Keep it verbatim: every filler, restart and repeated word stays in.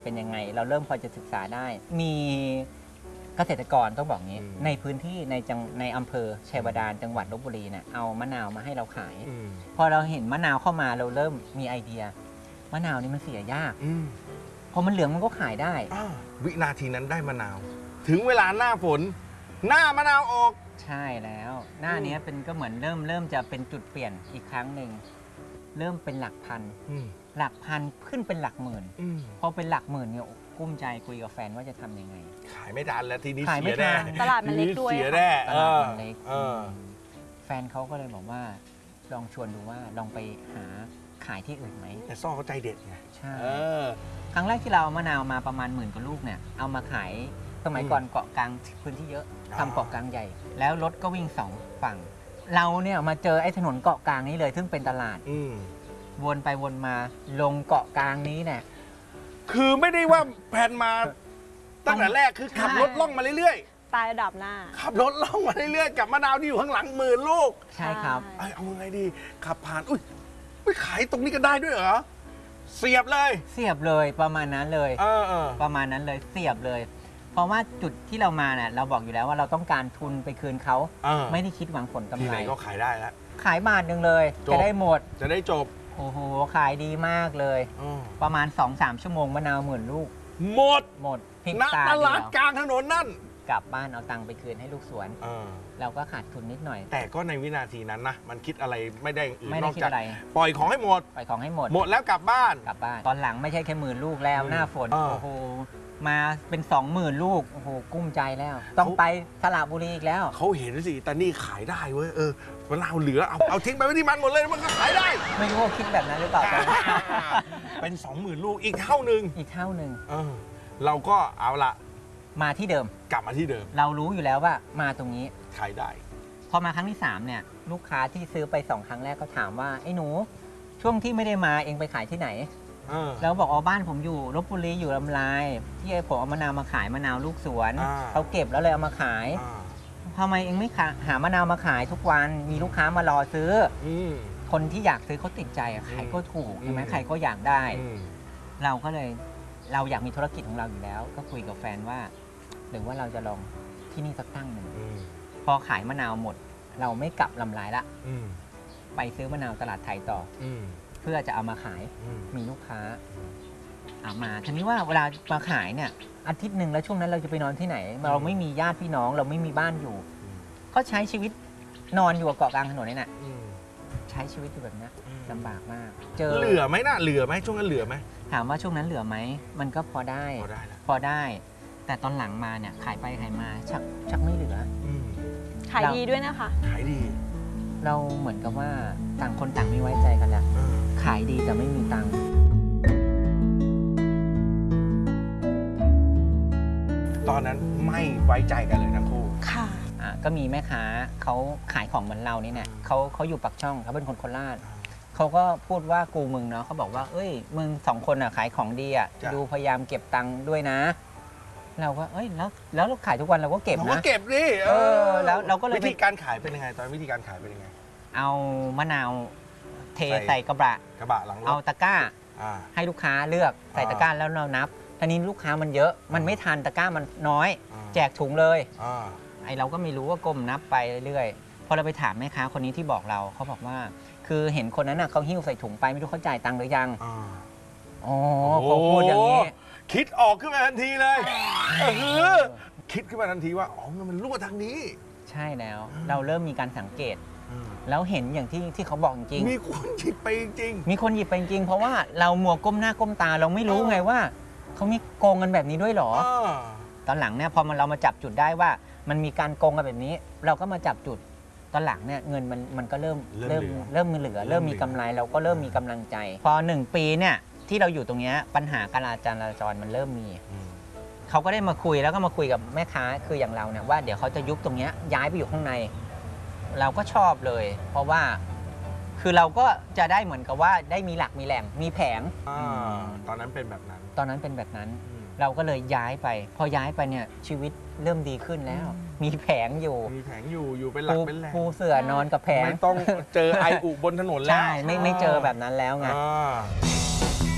เป็นยังไงเราเริ่มพอจะศึกษาได้มีเกษตรกรต้องบอกงี้ในพื้นที่ในจังในอำเภอชัยบาดาลจังหวัดลบบุรีเนี่ยเอามะนาวมาให้เราขายพอเราเห็นมะนาวเข้ามาเราเริ่มมีไอเดียมะนาวนี่มันเสียยากพอมันเหลืองมันก็ขายได้วินาทีนั้นได้มะนาวถึงเวลาหน้าฝนหน้ามะนาวออกใช่แล้วหน้านี้เป็นก็เหมือนเริ่มเริ่มจะเป็นจุดเปลี่ยนอีกครั้งหนึ่งเริ่มเป็นหลักพันหลักพันขึ้นเป็นหลักหมื่นพอเป็นหลักหมื่นเนี่ยกุ้มใจคุยกับแฟนว่าจะทำยังไงขายไม่ทันแล้วทีนี้ขายไม่ทันตลาดมันเล็กด้วยเสียแน่ตลาดมันเล็กแฟนเขาก็เลยบอกว่าลองชวนดูว่าลองไปหาขายที่อื่นไหมแต่ซ่อเขาใจเด็ดไงใช่ครั้งแรกที่เราเอามะนาวมาประมาณหมื่นกว่าลูกเนี่ยเอามาขายสมัยก่อนเกาะกลางพื้นที่เยอะทำเกาะกลางใหญ่แล้วรถก็วิ่งสองฝั่งเราเนี่ยมาเจอไอ้ถนนเกาะกลางนี้เลยซึ่งเป็นตลาดวนไปวนมาลงเกาะกลางนี้เนี่ยคือไม่ได้ว่าแผนมาตั้งแต่แรกคือขับรถล่องมาเรื่อยๆตายระดับหน้าขับรถล่องมาเรื่อยๆกับมะนาวที่อยู่ข้างหลังหมื่นลูกใช่ครับเอาไงดีขับผ่านอุ้ยไปขายตรงนี้ก็ได้ด้วยเหรอเสียบเลยเสียบเลยประมาณนั้นเลยประมาณนั้นเลยเสียบเลยเพราะว่าจุดที่เรามาเนี่ยเราบอกอยู่แล้วว่าเราต้องการทุนไปคืนเขาไม่ได้คิดหวังผลกำไรที่ไหนก็ขายได้แล้วขายบาทหนึ่งเลยจะได้หมดจะได้จบโอ้โหขายดีมากเลยประมาณ สองสาม ชั่วโมงมะนาวหมื่นลูกหมดหมดณตลาดกลางถนนนั่นกลับบ้านเอาตังค์ไปคืนให้ลูกสวนเราก็ขาดทุนนิดหน่อยแต่ก็ในวินาทีนั้นนะมันคิดอะไรไม่ได้อื่นนอกจากปล่อยของให้หมดปล่อยของให้หมดหมดแล้วกลับบ้านกลับบ้านตอนหลังไม่ใช่แค่หมื่นลูกแล้วหน้าฝนโอ้โหมาเป็นสองหมื่นลูกโอ้โหกุ้มใจแล้วต้องไปสระบุรีอีกแล้วเขาเห็นสิแต่นี่ขายได้เว้ยเออมะนาวเหลือเอาเอาทิ้งไปไว้ที่มันหมดเลยมันก็ขายได้ไม่รู้ว่าคิดแบบนั้นหรือเปล่าเป็นสองหมื่นลูกอีกเท่านึงอีกเท่านึงเออเราก็เอาละมาที่เดิมกลับมาที่เดิมเรารู้อยู่แล้วว่ามาตรงนี้ขายได้พอมาครั้งที่สามเนี่ยลูกค้าที่ซื้อไปสองครั้งแรกก็ถามว่าไอ้หนูช่วงที่ไม่ได้มาเองไปขายที่ไหนแล้วบอกอ๋อบ้านผมอยู่ลพบุรีอยู่ลำลายที่ผมเอามะนาวมาขายมะนาวลูกสวนเขาเก็บแล้วเลยเอามาขายทำไมเองไม่หามะนาวมาขายทุกวันมีลูกค้ามารอซื้อคนที่อยากซื้อเขาติดใจขายก็ถูกใช่ไหมใครก็อยากได้เราก็เลยเราอยากมีธุรกิจของเราอยู่แล้วก็คุยกับแฟนว่าหรือว่าเราจะลองที่นี่สักตั้งหนึ่งพอขายมะนาวหมดเราไม่กลับลำลายละไปซื้อมะนาวตลาดไทยต่อเพื่อจะเอามาขายมีลูกค้าเอามาทีนี้ว่าเวลามาขายเนี่ยอาทิตย์หนึ่งแล้วช่วงนั้นเราจะไปนอนที่ไหนเราไม่มีญาติพี่น้องเราไม่มีบ้านอยู่ก็ใช้ชีวิตนอนอยู่กับเกาะกลางถนนนี่แหละใช้ชีวิตอยู่แบบนี้ลำบากมากเจอเหลือไหมน่ะเหลือไหมช่วงนั้นเหลือไหมถามว่าช่วงนั้นเหลือไหมมันก็พอได้พอได้พอได้แต่ตอนหลังมาเนี่ยขายไปขายมาชักชักไม่เหลือขายดีด้วยนะคะขายดีเราเหมือนกับว่าต่างคนต่างไม่ไว้ใจกันแล้วขายดีแต่ไม่มีตังค์ตอนนั้นไม่ไว้ใจกันเลยทั้งคู่ค่ะก็มีแม่ค้าเขาขายของเหมือนเรานี่เนี่ยเขาเขาอยู่ปักช่องเขาเป็นคนโคราชเขาก็พูดว่ากูมึงเนาะเขาบอกว่าเอ้ยมึงสองคนอ่ะขายของดีอ่ะดูพยายามเก็บตังค์ด้วยนะเราก็เอ้ยแล้วแล้วเราขายทุกวันเราก็เก็บนะเราก็เก็บดิเออแล้วเราก็เลยวิธีการขายเป็นยังไงตอนวิธีการขายเป็นยังไงเอามะนาวเทใส่กระบะกระบะหลังรถเอาตะกร้าให้ลูกค้าเลือกใส่ตะกร้าแล้วเรานับทีนี้ลูกค้ามันเยอะมันไม่ทันตะกร้ามันน้อยแจกถุงเลยไอเราก็ไม่รู้ว่าก้มนับไปเรื่อยๆพอเราไปถามแม่ค้าคนนี้ที่บอกเราเขาบอกว่าคือเห็นคนนั้นน่ะเขาหิ้วใส่ถุงไปไม่รู้เขาจ่ายตังค์หรือยังอ๋อเขาพูดอย่างนี้คิดออกขึ้นมาทันทีเลยเออคิดขึ้นมาทันทีว่าอ๋อมันรั่วทางนี้ใช่แล้วเราเริ่มมีการสังเกตแล้วเห็นอย่างที่ที่เขาบอกจริงมีคนหยิบไปจริงมีคนหยิบไปจริงเพราะว่าเรามัวก้มหน้าก้มตาเราไม่รู้ไงว่าเขามีโกงกันแบบนี้ด้วยหรอตอนหลังเนี่ยพอมันเรามาจับจุดได้ว่ามันมีการโกงกันแบบนี้เราก็มาจับจุดตอนหลังเนี่ยเงินมันมันก็เริ่มเริ่มเริ่มเหลือเริ่มมีกำไรเราก็เริ่มมีกำลังใจพอหนึ่งปีเนี่ยที่เราอยู่ตรงนี้ปัญหาการจราจรมันเริ่มมีเขาก็ได้มาคุยแล้วก็มาคุยกับแม่ค้าคืออย่างเราเนี่ยว่าเดี๋ยวเขาจะยุบตรงนี้ย้ายไปอยู่ข้างในเราก็ชอบเลยเพราะว่าคือเราก็จะได้เหมือนกับว่าได้มีหลักมีแหล่งมีแผงตอนนั้นเป็นแบบนั้นตอนนั้นเป็นแบบนั้นเราก็เลยย้ายไปพอย้ายไปเนี่ยชีวิตเริ่มดีขึ้นแล้วมีแผงอยู่มีแผงอยู่อยู่เป็นหลักเป็นแหล่งปูเสื่อนอนกับแผงไม่ต้องเจอไออุบนถนนแล้วใช่ไม่ไม่เจอแบบนั้นแล้วไง